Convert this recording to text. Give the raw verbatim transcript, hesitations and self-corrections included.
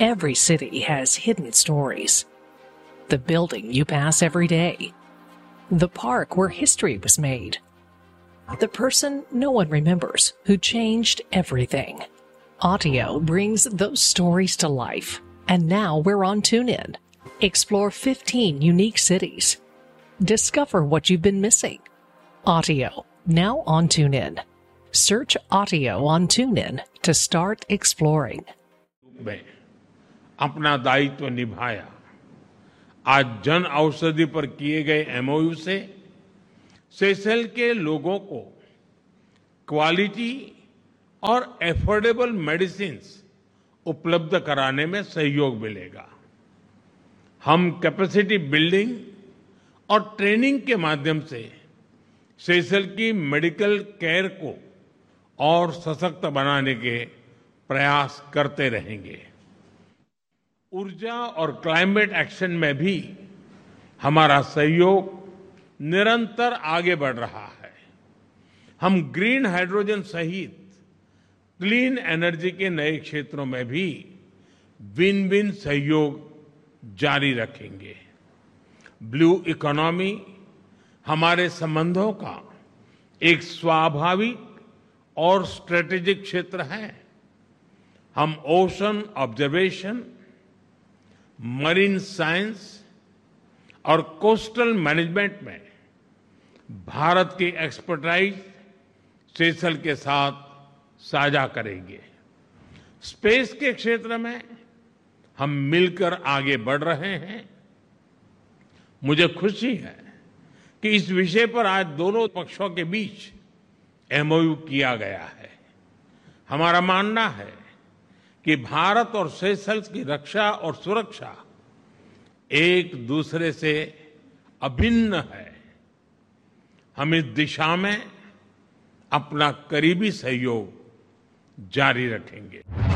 Every city has hidden stories. The building you pass every day. The park where history was made. The person no one remembers who changed everything. Audio brings those stories to life. And now we're on TuneIn. Explore fifteen unique cities. Discover what you've been missing. Audio, now on TuneIn. Search Audio on TuneIn to start exploring. में अपना दायित्व निभाया। आज जन औषधि पर किए गए MOU से Seychelles के लोगों को क्वालिटी और एफोर्डेबल मेडिसिन्स उपलब्ध कराने में सहयोग मिलेगा। हम कैपेसिटी बिल्डिंग और ट्रेनिंग के माध्यम से सेशेल्स की मेडिकल केयर को और सशक्त बनाने के प्रयास करते रहेंगे। ऊर्जा और क्लाइमेट एक्शन में भी हमारा सहयोग निरंतर आगे बढ़ रहा है। हम ग्रीन हाइड्रोजन सहित क्लीन एनर्जी के नए क्षेत्रों में भी विन विन सहयोग जारी रखेंगे। ब्लू इकोनॉमी हमारे संबंधों का एक स्वाभाविक और स्ट्रेटेजिक क्षेत्र है। हम ओशन ऑब्जर्वेशन, मरीन साइंस और कोस्टल मैनेजमेंट में भारत की एक्सपर्टाइज सेशेल्स के साथ साझा करेंगे। स्पेस के क्षेत्र में हम मिलकर आगे बढ़ रहे हैं। मुझे खुशी है कि इस विषय पर आज दोनों पक्षों के बीच एमओयू किया गया है। हमारा मानना है कि भारत और सेशेल्स की रक्षा और सुरक्षा एक दूसरे से अभिन्न है। हम इस दिशा में अपना करीबी सहयोग जारी रखेंगे।